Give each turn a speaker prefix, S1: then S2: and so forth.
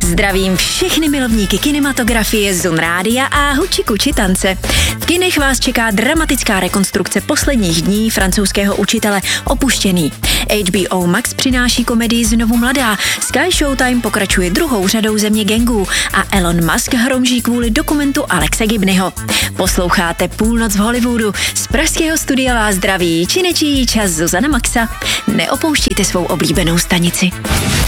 S1: Zdravím všechny milovníky kinematografie, Zun Rádia a Huči Kuči tance. V kinech vás čeká dramatická rekonstrukce posledních dní francouzského učitele Opuštěný. HBO Max přináší komedii Znovu mladá, Sky Showtime pokračuje druhou řadou Země gangů a Elon Musk hromží kvůli dokumentu Alexe Gibneyho. Posloucháte Půlnoc v Hollywoodu. Z pražského studia vás zdraví či nečí čas Zuzana Maxa. Neopouštíte svou oblíbenou stanici.